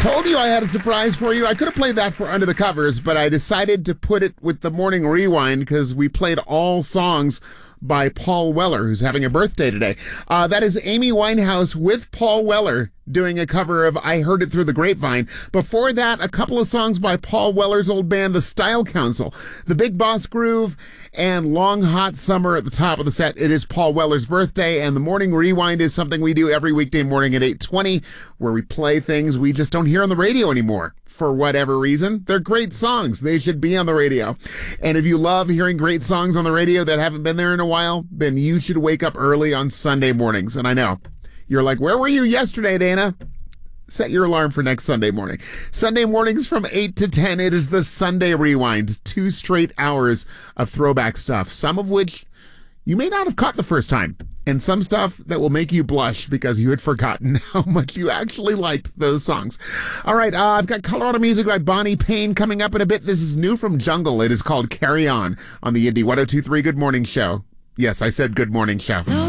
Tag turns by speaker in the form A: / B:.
A: Told you I had a surprise for you. I could have played that for Under the Covers, but I decided to put it with the Morning Rewind because we played all songs by Paul Weller, who's having a birthday today. That is Amy Winehouse with Paul Weller doing a cover of I Heard It Through the Grapevine. Before that, a couple of songs by Paul Weller's old band, The Style Council. The Big Boss Groove and Long Hot Summer at the top of the set. It is Paul Weller's birthday, and the Morning Rewind is something we do every weekday morning at 8:20, where we play things we just don't hear on the radio anymore. For whatever reason, they're great songs. They should be on the radio. And if you love hearing great songs on the radio that haven't been there in a while, then you should wake up early on Sunday mornings. And I know, you're like, where were you yesterday, Dana? Set your alarm for next Sunday morning. Sunday mornings from 8 to 10, it is the Sunday Rewind. 2 straight hours of throwback stuff, some of which you may not have caught the first time, and some stuff that will make you blush because you had forgotten how much you actually liked those songs. All right, I've got Colorado music by Bonnie Payne coming up in a bit. This is new from Jungle. It is called Carry On the Indie 102.3 Good Morning Show. Yes, I said Good Morning Show.